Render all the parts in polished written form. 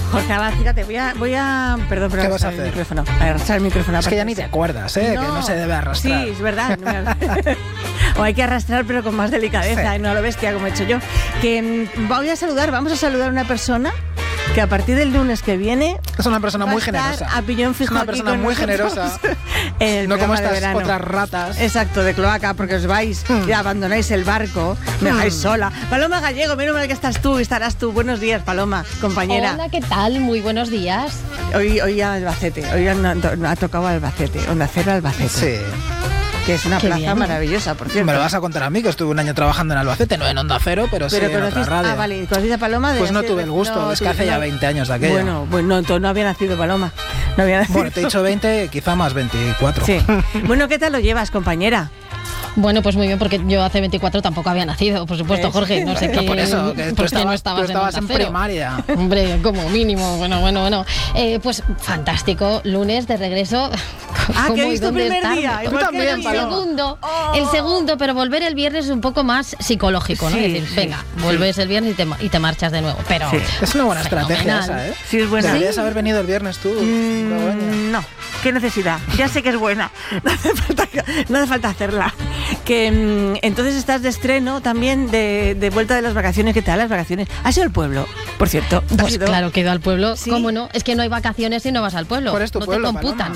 Jorge Abad, fíjate, voy a perdón, ¿Qué vas a hacer? El micrófono. A arrastrar el micrófono. Es que ya ni te acuerdas, que no se debe arrastrar. Sí, es verdad. O hay que arrastrar, pero con más delicadeza, y no a lo bestia como he hecho yo. Que vamos a saludar a una persona que a partir del lunes que viene es una persona muy generosa. A piñón fijo, es una persona muy generosa. No como estas otras ratas. Exacto, de cloaca, porque os vais y abandonáis el barco, me dejáis sola. Paloma Gallego, menos mal que estás tú y estarás tú. Buenos días, Paloma, compañera. Hola, ¿qué tal? Muy buenos días. Hoy Albacete, hoy ha tocado Albacete, Onda Cero Albacete. Sí. Que es una plaza bien. Maravillosa, por cierto. Me lo vas a contar a mí, que estuve un año trabajando en Albacete, no en Onda Cero, pero sí en otra radio. Ah, vale, ¿conociste a Paloma? Pues no tuve el gusto, es que hace ya 20 años de aquello. Bueno, entonces no había nacido Paloma. No había nacido. Bueno, te he dicho 20, quizá más 24. Sí. Bueno, ¿qué tal lo llevas, compañera? Bueno, pues muy bien, porque yo hace 24 tampoco había nacido, por supuesto, Jorge. No sé qué. Por eso, que tú estabas en primaria. Hombre, como mínimo. Bueno. Pues fantástico, lunes de regreso. ¿Qué es tu primer día? Tú también, el segundo, pero volver el viernes es un poco más psicológico, ¿no? Sí, es decir, venga, vuelves el viernes y te marchas de nuevo. Pero es una buena estrategia esa, ¿eh? Sí, es buena. Deberías haber venido el viernes tú. No, qué necesidad. Ya sé que es buena. No hace falta hacerla. Que entonces estás de estreno también de vuelta de las vacaciones. ¿Qué tal las vacaciones? ¿Has ido al pueblo, por cierto? Pues claro que he ido al pueblo. ¿Sí? ¿Cómo no? Es que no hay vacaciones si no vas al pueblo. ¿Cuál es tu pueblo, te computan.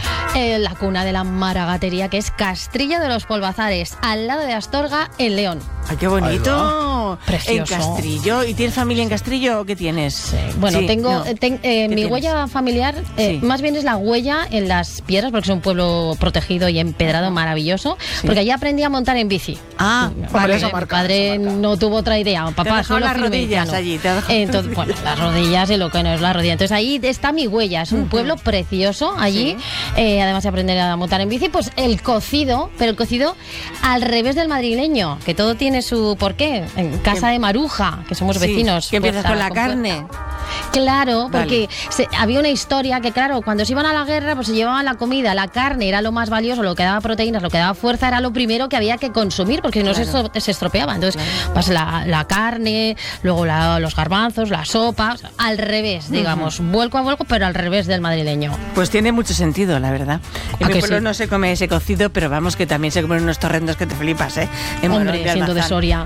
La cuna de la maragatería, que es Castrillo de los Polvazares, al lado de Astorga, en León. ¡Ay, qué bonito! Precioso. En Castrillo. ¿Y tienes familia en Castrillo o qué tienes? Sí. Bueno, tengo mi huella familiar, más bien es la huella en las piedras, porque es un pueblo protegido y empedrado maravilloso, porque allí aprendí a montar en bici. Vale. Mi padre no tuvo otra idea. Papá, solo las rodillas allí. Entonces, bueno, las rodillas y lo que no es la rodilla. Entonces ahí está mi huella. Es un pueblo precioso allí. Sí. Además de aprender a montar en bici, pues el cocido, pero el cocido al revés del madrileño, que todo tiene su porqué. En casa de Maruja, que somos vecinos. Que empiezas con la carne. Claro, porque había una historia que, claro, cuando se iban a la guerra, pues se llevaban la comida, la carne era lo más valioso, lo que daba proteínas, lo que daba fuerza era lo primero que había que consumir, porque si no se estropeaba. Entonces, pues la carne, luego los garbanzos, la sopa, al revés, digamos, vuelco a vuelco, pero al revés del madrileño. Pues tiene mucho sentido, la verdad. En mi pueblo no se come ese cocido, pero vamos, que también se comen unos torrendos que te flipas, ¿eh? Hombre, siendo de Soria.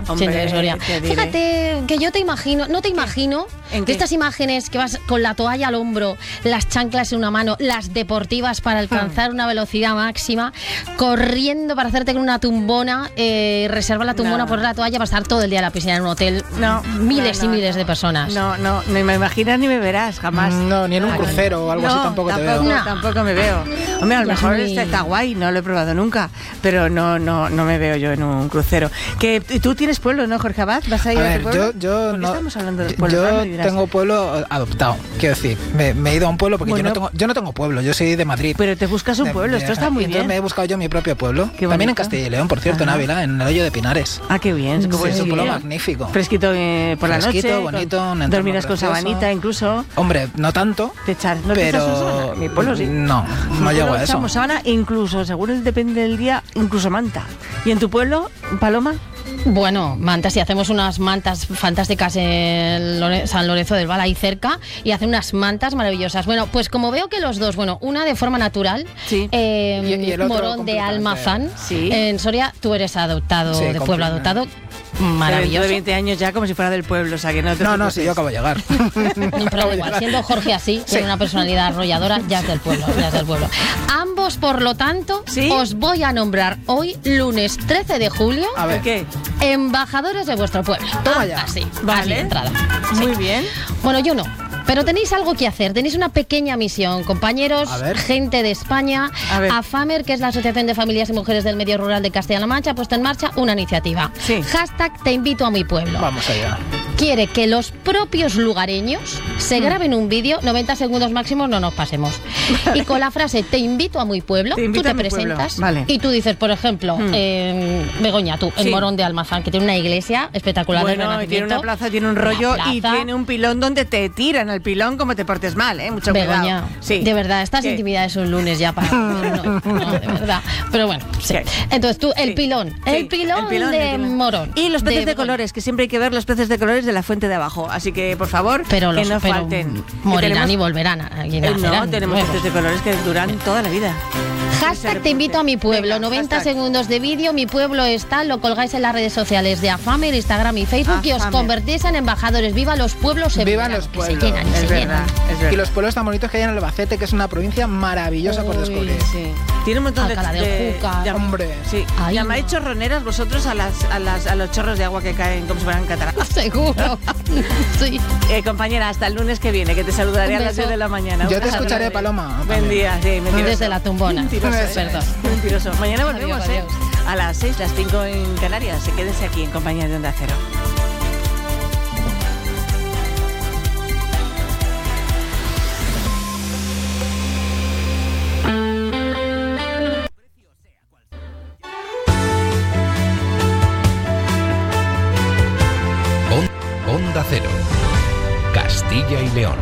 Fíjate que yo te imagino, no te imagino, de estas imágenes que vas con la toalla al hombro, las chanclas en una mano, las deportivas para alcanzar una velocidad máxima, corriendo para hacerte con una tumbona, reservar la tumbona, poner la toalla para estar todo el día en la piscina en un hotel. Miles y miles de personas. No me imaginas ni me verás, jamás. No, ni en un crucero o algo así tampoco te veo. Tampoco me veo. Hombre, a lo mejor está guay, no lo he probado nunca, pero no me veo yo en un crucero. Que tú tienes pueblo, ¿no, Jorge Abad? ¿Vas a ir a tu pueblo? Yo no. Estamos hablando de pueblo. Yo tengo pueblo adoptado, quiero decir, me he ido a un pueblo porque yo no tengo pueblo, yo soy de Madrid. Pero te buscas un pueblo, esto está muy bien. Entonces me he buscado yo mi propio pueblo, también en Castilla y León, por cierto, en Ávila, en el Hoyo de Pinares. Qué bien. Es un pueblo magnífico. Fresquito por la noche. Fresquito, bonito. Dormirás con sabanita incluso. Hombre, no tanto, pero... Mi pueblo sí. No llego a eso. Usamos sábana, incluso, según depende del día, incluso manta. ¿Y en tu pueblo, Paloma? Bueno, mantas, y hacemos unas mantas fantásticas en San Lorenzo del Val, ahí cerca, y hacen unas mantas maravillosas. Bueno, pues como veo que los dos, una de forma natural, y el otro Morón de Almazán, sí. En Soria, tú eres adoptado, de pueblo adoptado. Maravilloso. De 20 años ya como si fuera del pueblo, o sea que no te No, sí, yo acabo de llegar. Pero da igual, siendo Jorge así, tiene una personalidad arrolladora, ya es del pueblo. Ambos, por lo tanto, os voy a nombrar hoy, lunes 13 de julio, a ver. ¿Qué? Embajadores de vuestro pueblo. Toma ya. Así, vale. Así de entrada. Muy bien. Bueno, yo no. Pero tenéis algo que hacer, tenéis una pequeña misión, compañeros, gente de España. AFAMER, que es la Asociación de Familias y Mujeres del Medio Rural de Castilla-La Mancha, ha puesto en marcha una iniciativa. Hashtag te invito a mi pueblo. Vamos allá. Quiere que los propios lugareños se graben un vídeo, 90 segundos máximos, no nos pasemos. Y con la frase te invito a mi pueblo, tú te presentas y tú dices, por ejemplo, Begoña, tú, en Morón de Almazán, que tiene una iglesia espectacular. Bueno, y tiene una plaza, tiene un rollo y tiene un pilón donde te tiran al pilón como te portes mal, mucho Begoña, cuidado. De verdad, estas intimidades un lunes ya para... No, de verdad. Pero bueno, Entonces tú, el pilón de Morón. Y los peces de colores, que siempre hay que ver los peces de colores de de la fuente de abajo. Así que, por favor, que no falten. Morirán y volverán. No, tenemos estos de colores que duran toda la vida. Hashtag te invito a mi pueblo. Venga, 90 segundos de vídeo. Mi pueblo está. Lo colgáis en las redes sociales de Afamer, Instagram y Facebook y os convertís en embajadores. ¡Viva los pueblos! ¡Viva los pueblos! Se llenan, se llenan. Y los pueblos tan bonitos que hay en Albacete, que es una provincia maravillosa por descubrir. Sí. Tiene un montón de Júcar. Hombre. Sí. Llamáis chorroneras vosotros a los chorros de agua que caen como si fueran cataratas. Seguro. Sí. Compañera, hasta el lunes que viene, que te saludaré a las 10 de la mañana. Yo te escucharé, Paloma. Buen día, sí, mentiroso. Desde la tumbona. Perdón. Mentiroso. Mañana volvemos, adiós. A las 6, las 5 en Canarias. Quédese aquí en compañía de Onda Cero. Onda Cero, Castilla y León.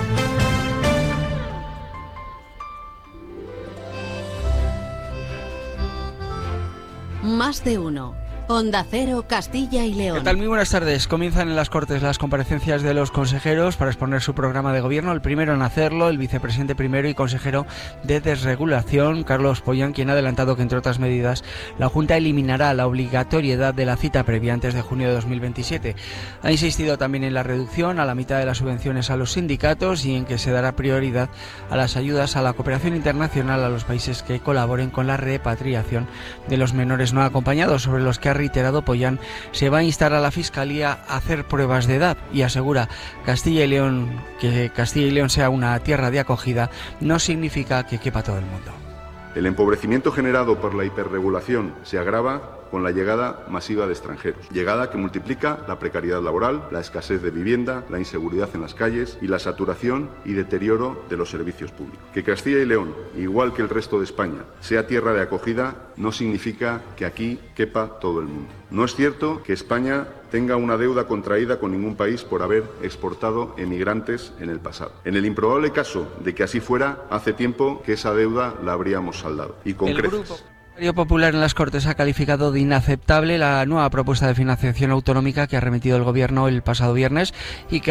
Más de uno. Onda Cero, Castilla y León. ¿Qué tal? Muy buenas tardes. Comienzan en las Cortes las comparecencias de los consejeros para exponer su programa de gobierno. El primero en hacerlo, el vicepresidente primero y consejero de Desregulación, Carlos Pollán, quien ha adelantado que, entre otras medidas, la Junta eliminará la obligatoriedad de la cita previa antes de junio de 2027. Ha insistido también en la reducción a la mitad de las subvenciones a los sindicatos y en que se dará prioridad a las ayudas a la cooperación internacional a los países que colaboren con la repatriación de los menores no acompañados, sobre los que ha reiterado Pollán se va a instar a la Fiscalía a hacer pruebas de edad y asegura Castilla y León que Castilla y León sea una tierra de acogida no significa que quepa todo el mundo. El empobrecimiento generado por la hiperregulación se agrava con la llegada masiva de extranjeros, llegada que multiplica la precariedad laboral, la escasez de vivienda, la inseguridad en las calles y la saturación y deterioro de los servicios públicos. Que Castilla y León, igual que el resto de España, sea tierra de acogida no significa que aquí quepa todo el mundo. No es cierto que España tenga una deuda contraída con ningún país por haber exportado emigrantes en el pasado. En el improbable caso de que así fuera, hace tiempo que esa deuda la habríamos saldado, y con creces. El Partido Popular en las Cortes ha calificado de inaceptable la nueva propuesta de financiación autonómica que ha remitido el Gobierno el pasado viernes y que